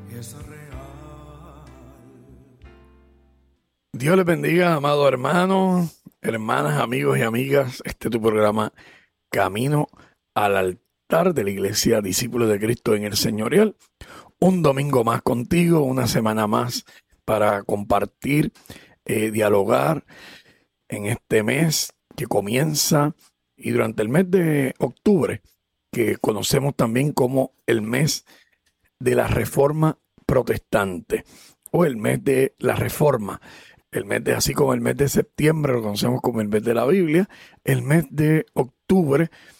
es real. Dios les bendiga, amados hermanos, hermanas, amigos y amigas. Este es tu programa Camino al altar de la Iglesia Discípulos de Cristo en el Señorial. Un domingo más contigo, una semana más para compartir, dialogar en este mes que comienza y durante el mes de octubre, que conocemos también como el mes de la Reforma Protestante o el mes de la Reforma. El mes así como el mes de septiembre lo conocemos como el mes de la Biblia, el mes de octubre